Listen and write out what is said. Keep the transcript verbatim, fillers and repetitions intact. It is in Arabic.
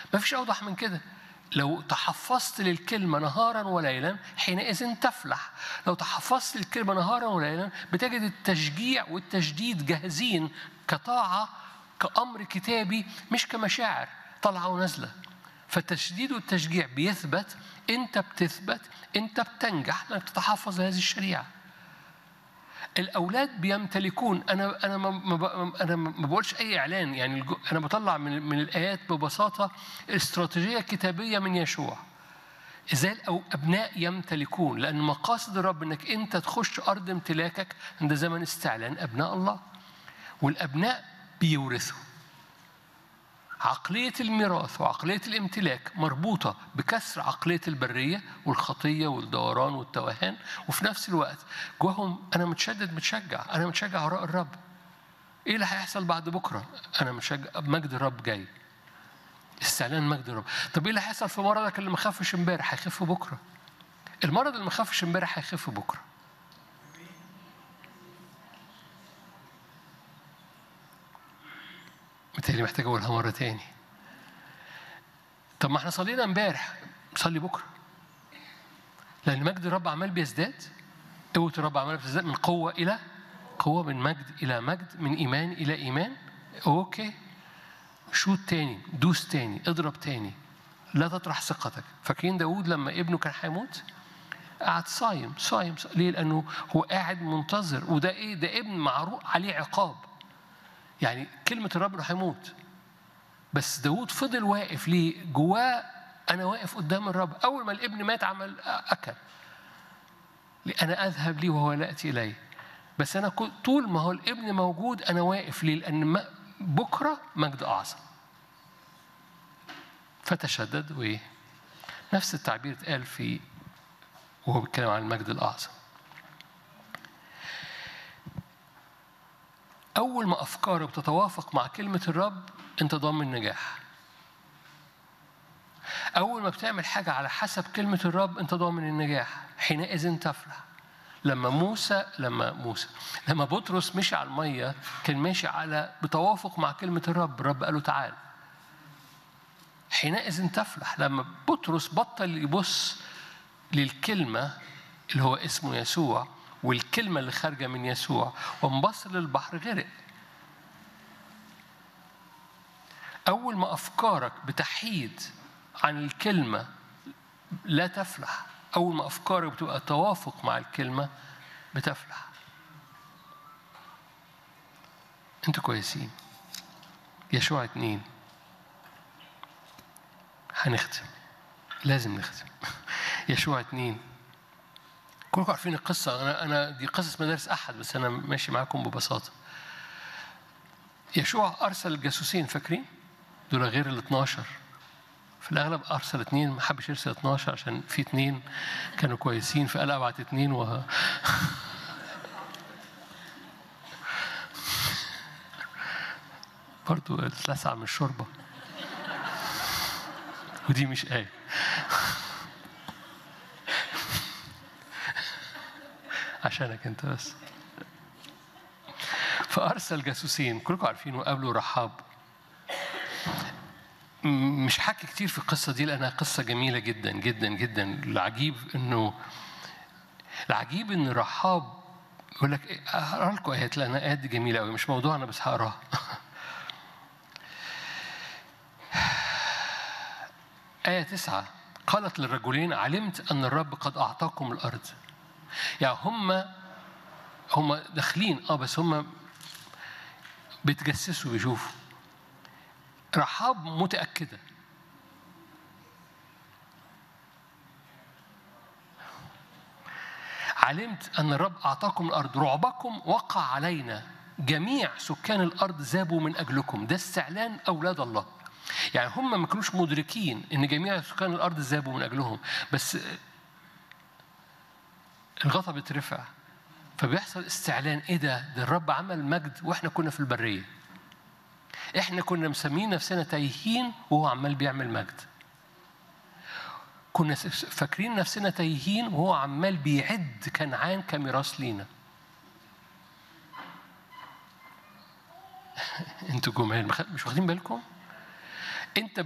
ما فيش أوضح من كده. لو تحفظت للكلمة نهارا وليلا حينئذ تفلح. لو تحفظت للكلمة نهارا وليلا بتجد التشجيع والتجديد جاهزين كطاعة، كأمر كتابي، مش كمشاعر طالعة ونازلة. فالتشديد والتشجيع بيثبت، أنت بتثبت، أنت بتنجح لأنك تتحفظ هذه الشريعة. الأولاد بيمتلكون. أنا أنا ما أنا ما بقولش أي إعلان، يعني أنا بطلع من من الآيات ببساطة استراتيجية كتابية من يشوع. إزاي الأبناء يمتلكون، لأن مقاصد الرب إنك أنت تخش أرض امتلاكك عند زمن استعلان أبناء الله، والأبناء بيورثوا. عقلية الميراث وعقلية الامتلاك مربوطة بكسر عقلية البرية والخطية والدوران والتوهان، وفي نفس الوقت جواهم أنا متشدد متشجع، أنا متشجع وراء الرب. إيه اللي هيحصل بعد بكرة؟ أنا متشجع، مجد الرب جاي، استعلان مجد الرب. طب إيه اللي هيحصل في مرضك اللي ما خافش امبارح؟ هيخف بكرة. المرض اللي ما خافش امبارح هيخف بكرة. بالتالي محتاج أقولها مرة تاني. طب ما احنا صلينا امبارح، صلي بكرة، لأن مجد الرب عمال بيزداد. قوة الرب عمال بتزداد من قوة إلى قوة، من مجد إلى مجد، من إيمان إلى إيمان. أوكي، شوت تاني، دوس تاني، اضرب تاني، لا تطرح ثقتك. فاكرين داود لما ابنه كان هيموت قعد صايم صايم ليه؟ لأنه هو قاعد منتظر. وده إيه؟ ده ابن معروف عليه عقاب، يعني كلمة الرب إنه هيموت. بس داود فضل واقف ليه؟ جواه أنا واقف قدام الرب. أول ما الابن مات عمل أكل، أنا أذهب لي وهو لا يأتي إلي. بس أنا طول ما هو الابن موجود أنا واقف ليه؟ لأن بكرة مجد أعظم. فتشدد. وإيه؟ نفس التعبير اتقال في وهو بيتكلم عن المجد الأعظم. أول ما أفكارك بتتوافق مع كلمة الرب أنت ضامن نجاح. أول ما بتعمل حاجة على حسب كلمة الرب أنت ضامن النجاح. حينئذ تفلح. لما موسى لما موسى لما بطرس مشي على المية كان ماشي على بتوافق مع كلمة الرب. الرب قال له تعال. حينئذ تفلح. لما بطرس بطل يبص للكلمة اللي هو اسمه يسوع والكلمة اللي خارجة من يسوع وانبص للبحر غرق. أول ما أفكارك بتحيد عن الكلمة لا تفلح. أول ما أفكارك بتبقى توافق مع الكلمة بتفلح. أنتوا كويسين. يشوع اتنين. هنختم، لازم نختم. يشوع اتنين. كلكم عارفين القصة. أنا أنا دي قصص مدارس أحد، بس أنا ماشي معاكم ببساطة. يشوع أرسل الجاسوسين، فاكرين؟ دول غير ال اتناشر. في الأغلب أرسل اتنين، ما حبش يرسل اتناشر عشان في اتنين كانوا كويسين، فقال أبعت اتنين و برضو اتلسع من الشوربة، ودي مش آية. عشانك أنت بس. فأرسل جاسوسين، كلكم عارفين، وقابلوا رحاب. مش حكي كتير في القصة دي لأنها قصة جميلة جدا جدا جدا. العجيب إنه العجيب إن رحاب يقول لك أقرأ لكم آيات، لأن آيات دي جميلة أوي، مش موضوعنا بس هقراها. آية تسعة. قالت للرجلين علمت أن الرب قد أعطاكم الأرض. يعني هم هم داخلين اه بس هم بيتجسسوا بيشوفوا. رحاب متأكدة. علمت أن الرب أعطاكم الأرض، رعبكم وقع علينا، جميع سكان الأرض ذابوا من أجلكم. ده استعلان أولاد الله. يعني هم ما كانوش مدركين إن جميع سكان الأرض ذابوا من أجلهم، بس الغضب بيترفع فبيحصل استعلان. إيه ده؟ ده الرب عمل مجد وإحنا كنا في البرية. إحنا كنا مسمين نفسنا تايهين وهو عمال بيعمل مجد. كنا فاكرين نفسنا تايهين وهو عمال بيعد كنعان كميراث لينا. انتوا جمال مش واخدين بالكم؟ انت